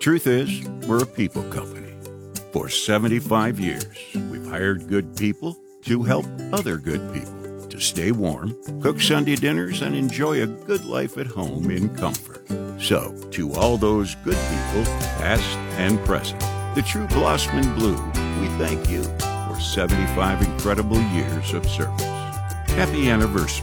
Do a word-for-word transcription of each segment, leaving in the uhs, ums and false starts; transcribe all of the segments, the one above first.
Truth is, we're a people company. For seventy-five years, we've hired good people to help other good people to stay warm, cook Sunday dinners, and enjoy a good life at home in comfort. So, to all those good people, past and present, the True Blossom and Blue, we thank you for seventy-five incredible years of service. Happy anniversary.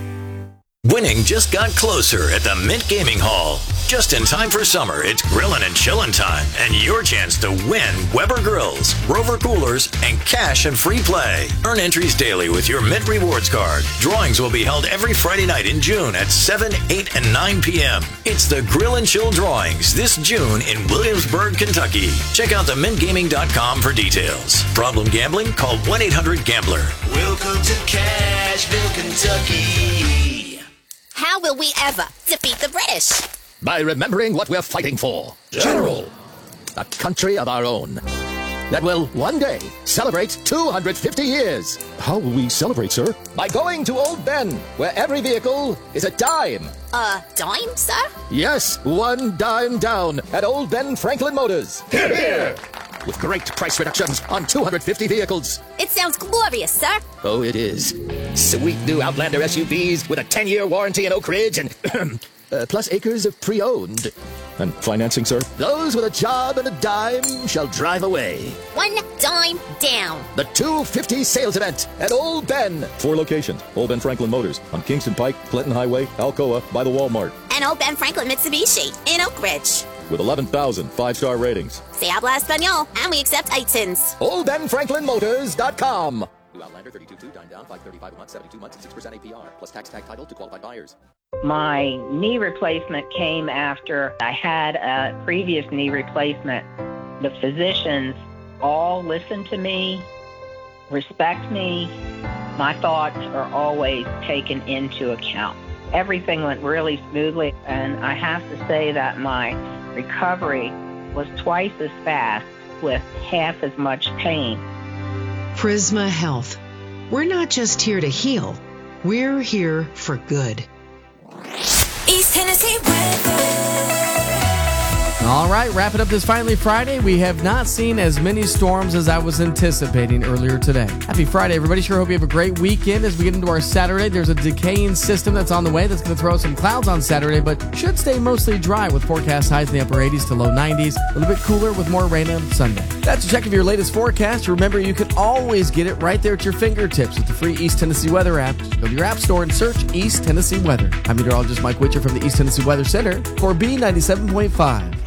Winning just got closer at the Mint Gaming Hall. Just in time for summer, it's grillin' and chillin' time, and your chance to win Weber Grills, Rover Coolers, and cash and free play. Earn entries daily with your Mint Rewards card. Drawings will be held every Friday night in June at seven, eight, and nine p.m. It's the Grill and Chill Drawings this June in Williamsburg, Kentucky. Check out the mint gaming dot com for details. Problem gambling? Call one eight hundred gambler. Welcome to Cashville, Kentucky. How will we ever defeat the British? By remembering what we're fighting for. General. A country of our own. That will one day celebrate two hundred fifty years. How will we celebrate, sir? By going to Old Ben, where every vehicle is a dime. A dime, sir? Yes, one dime down at Old Ben Franklin Motors. Here, here. With great price reductions on two hundred fifty vehicles. It sounds glorious, sir. Oh, it is. Sweet new Outlander S U Vs with a ten-year warranty in Oak Ridge and uh, plus acres of pre-owned. And financing, sir? Those with a job and a dime shall drive away. One dime down. The two fifty sales event at Old Ben. Four locations. Old Ben Franklin Motors on Kingston Pike, Clinton Highway, Alcoa, by the Walmart. And Old Ben Franklin Mitsubishi in Oak Ridge. With eleven thousand five-star ratings. Se habla español, and we accept I T I Ns. Old Ben Franklin Motors dot com. New Outlander thirty-two two, dime down, five thirty-five a month, seventy-two months at six percent A P R, plus tax tag title to qualified buyers. My knee replacement came after I had a previous knee replacement. The physicians all listen to me, respect me. My thoughts are always taken into account. Everything went really smoothly, and I have to say that my recovery was twice as fast with half as much pain. Prisma Health. We're not just here to heal. We're here for good. East Tennessee weather. All right, wrapping up this finally Friday. We have not seen as many storms as I was anticipating earlier today. Happy Friday, everybody. Sure hope you have a great weekend as we get into our Saturday. There's a decaying system that's on the way that's going to throw some clouds on Saturday, but should stay mostly dry with forecast highs in the upper eighties to low nineties. A little bit cooler with more rain on Sunday. That's a check of your latest forecast. Remember, you can always get it right there at your fingertips with the free East Tennessee Weather app. Just go to your app store and search East Tennessee Weather. I'm meteorologist Mike Witcher from the East Tennessee Weather Center for B ninety-seven point five.